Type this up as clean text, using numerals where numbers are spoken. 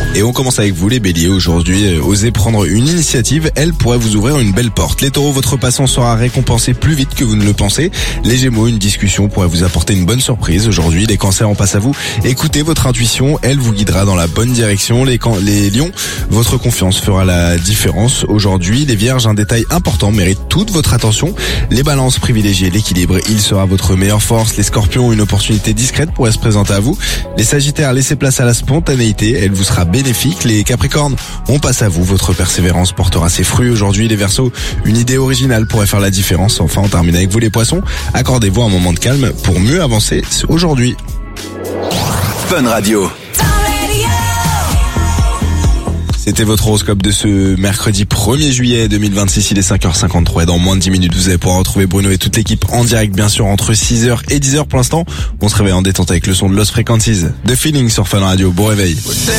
Et on commence avec vous les béliers aujourd'hui. Osez prendre une initiative, elle pourrait vous ouvrir une belle porte. Les taureaux, votre patience sera récompensée plus vite que vous ne le pensez. Les gémeaux, une discussion pourrait vous apporter une bonne surprise aujourd'hui. Les cancers, on passe à vous. Écoutez votre intuition, elle vous guidera dans la bonne direction. Les lions, votre confiance fera la différence aujourd'hui. Les vierges, un détail important mérite toute votre attention. Les balances, privilégiez l'équilibre, il sera votre meilleure force. Les scorpions, une opportunité discrète pourrait se présenter à vous. Les sagittaires, laissez place à la spontanéité, elle vous sera bénéfique. Les capricornes, on passe à vous, votre persévérance portera ses fruits aujourd'hui. Les verseaux, une idée originale pourrait faire la différence. Enfin, on termine avec vous les poissons, accordez-vous un moment de calme pour mieux avancer aujourd'hui. Fun Radio. C'était votre horoscope de ce mercredi 1er juillet 2026, il est 5h53 et dans moins de 10 minutes vous allez pouvoir retrouver Bruno et toute l'équipe en direct bien sûr entre 6h et 10h pour l'instant. On se réveille en détente avec le son de Lost Frequencies, The Feeling sur Fun Radio, bon réveil.